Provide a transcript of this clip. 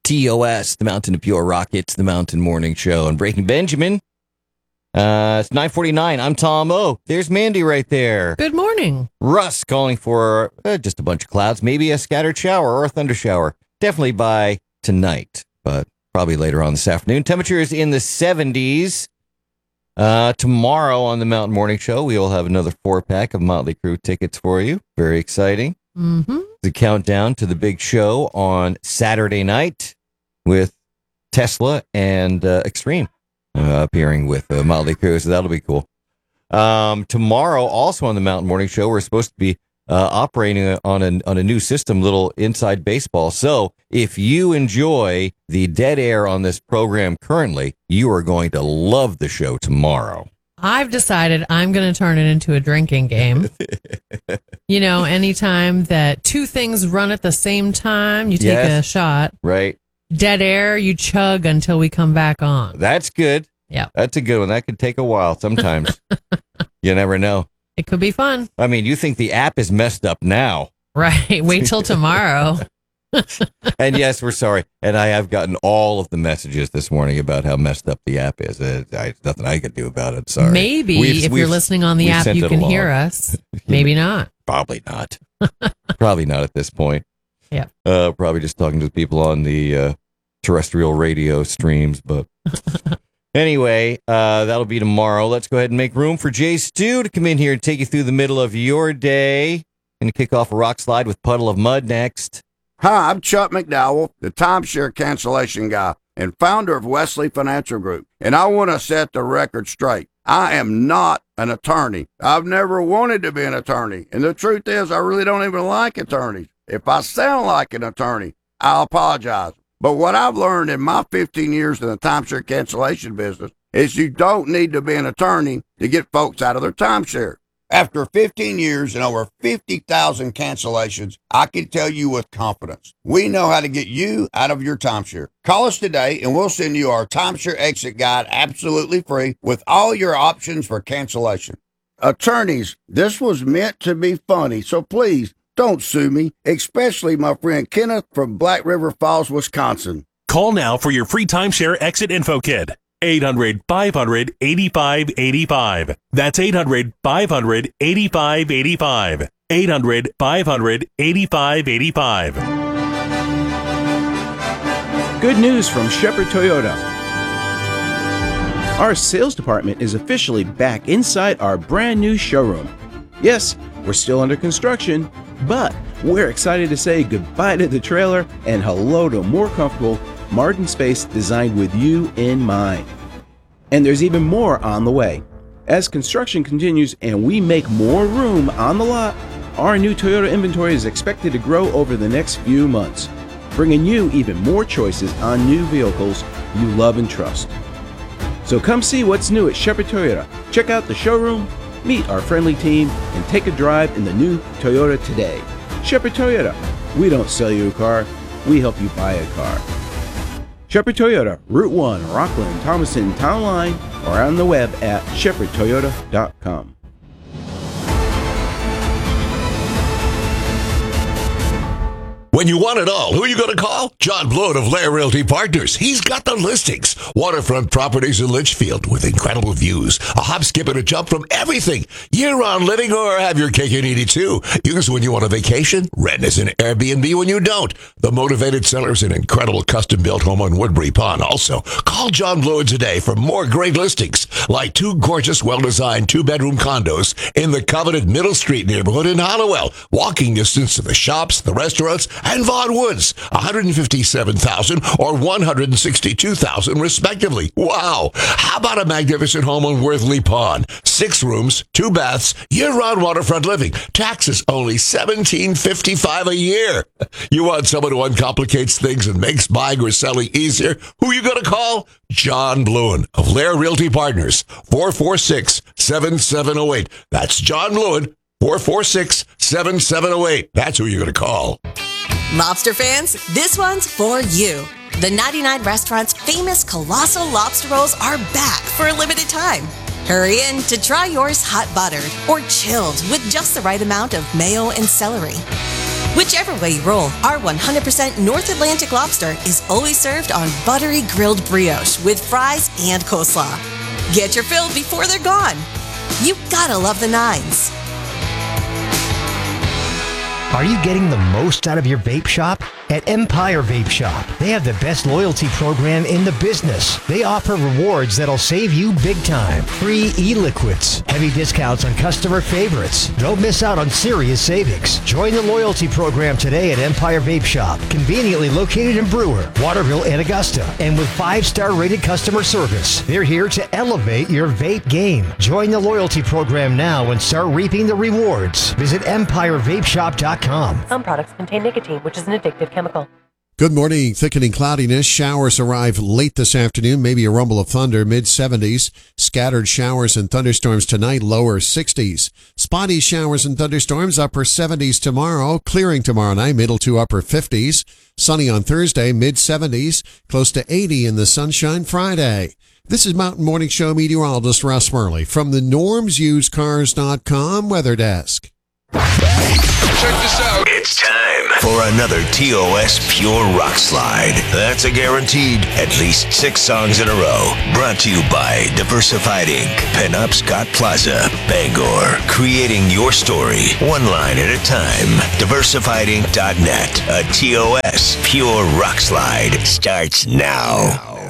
TOS, the Mountain of Pure Rock. It's the Mountain Morning Show. And Breaking Benjamin. It's 9:49. I'm Tom O. There's Mandy right there. Good morning. Russ calling for just a bunch of clouds, maybe a scattered shower or a thunder shower. Definitely by tonight, but probably later on this afternoon. Temperature is in the 70s. Tomorrow on the Mountain Morning Show, we will have another 4-pack of Motley Crue tickets for you. Very exciting. Mm-hmm. The countdown to the big show on Saturday night with Tesla and Extreme appearing with Motley Crue, so that'll be cool. Tomorrow, also on the Mountain Morning Show, we're supposed to be operating on a new system, little inside baseball. So if you enjoy the dead air on this program currently, you are going to love the show tomorrow. I've decided I'm going to turn it into a drinking game. You know, anytime that two things run at the same time, you take a shot. Right. Dead air, you chug until we come back on. That's good. Yeah. That's a good one. That could take a while sometimes. You never know. It could be fun. I mean, you think the app is messed up now. Right. Wait till tomorrow. And yes, we're sorry. And I have gotten all of the messages this morning about how messed up the app is. There's nothing I can do about it. Sorry. Maybe if you're listening on the app, you can hear us. Maybe not. Probably not. Probably not at this point. Yeah. Probably just talking to the people on the terrestrial radio streams. But anyway, that'll be tomorrow. Let's go ahead and make room for Jay Stu to come in here and take you through the middle of your day. Going to kick off a rock slide with Puddle of Mud next. Hi, I'm Chuck McDowell, the timeshare cancellation guy and founder of Wesley Financial Group. And I want to set the record straight. I am not an attorney. I've never wanted to be an attorney. And the truth is, I really don't even like attorneys. If I sound like an attorney, I'll apologize. But what I've learned in my 15 years in the timeshare cancellation business is you don't need to be an attorney to get folks out of their timeshare. After 15 years and over 50,000 cancellations, I can tell you with confidence, we know how to get you out of your timeshare. Call us today and we'll send you our timeshare exit guide absolutely free with all your options for cancellation. Attorneys, this was meant to be funny, so please don't sue me, especially my friend Kenneth from Black River Falls, Wisconsin. Call now for your free timeshare exit info kit. 800-500-8585. That's 800-500-8585. 800-500-8585. Good news from Shepherd Toyota. Our sales department is officially back inside our brand new showroom. Yes, we're still under construction, but we're excited to say goodbye to the trailer and hello to a more comfortable, modern space designed with you in mind. And there's even more on the way. As construction continues and we make more room on the lot, our new Toyota inventory is expected to grow over the next few months, bringing you even more choices on new vehicles you love and trust. So come see what's new at Shepherd Toyota. Check out the showroom, meet our friendly team, and take a drive in the new Toyota today. Shepherd Toyota. We don't sell you a car, we help you buy a car. Shepherd Toyota, Route 1, Rockland, Thomaston, Town Line, or on the web at shepherdtoyota.com. When you want it all, who are you going to call? John Bloat of Lair Realty Partners. He's got the listings. Waterfront properties in Litchfield with incredible views. A hop, skip, and a jump from everything. Year-round living or have your cake and eat it too. Use when you want a vacation. Rent as an Airbnb when you don't. The Motivated Seller's an incredible custom-built home on Woodbury Pond. Also, call John Bloat today for more great listings, like 2 gorgeous, well-designed 2-bedroom condos in the coveted Middle Street neighborhood in Hollowell. Walking distance to the shops, the restaurants, and Vaughan Woods, $157,000 or $162,000 respectively. Wow! How about a magnificent home on Worthley Pond? 6 rooms, 2 baths, year-round waterfront living. Taxes only $1,755 a year. You want someone who uncomplicates things and makes buying or selling easier? Who you going to call? John Bluen of Lair Realty Partners, 446-7708. That's John Bluen, 446-7708. That's who you're going to call. Lobster fans, this one's for you. The 99 Restaurant's famous Colossal Lobster Rolls are back for a limited time. Hurry in to try yours hot buttered or chilled with just the right amount of mayo and celery. Whichever way you roll, our 100% North Atlantic lobster is always served on buttery grilled brioche with fries and coleslaw. Get your fill before they're gone. You gotta love the Nines. Are you getting the most out of your vape shop? At Empire Vape Shop, they have the best loyalty program in the business. They offer rewards that'll save you big time. Free e-liquids, heavy discounts on customer favorites. Don't miss out on serious savings. Join the loyalty program today at Empire Vape Shop, conveniently located in Brewer, Waterville, and Augusta. And with 5-star rated customer service, they're here to elevate your vape game. Join the loyalty program now and start reaping the rewards. Visit EmpireVapeShop.com. Some products contain nicotine, which is an addictive chemical. Good morning. Thickening cloudiness. Showers arrive late this afternoon. Maybe a rumble of thunder. Mid-70s. Scattered showers and thunderstorms tonight. Lower 60s. Spotty showers and thunderstorms. Upper 70s tomorrow. Clearing tomorrow night. Middle to upper 50s. Sunny on Thursday. Mid-70s. Close to 80 in the sunshine Friday. This is Mountain Morning Show meteorologist Russ Murley from the NormsUseCars.com weather desk. Check this out. It's time for another TOS Pure Rock Slide. That's a guaranteed at least 6 songs in a row. Brought to you by Diversified Inc., Pinup Scott Plaza, Bangor. Creating your story, one line at a time. DiversifiedInc.net. A TOS Pure Rock Slide starts now.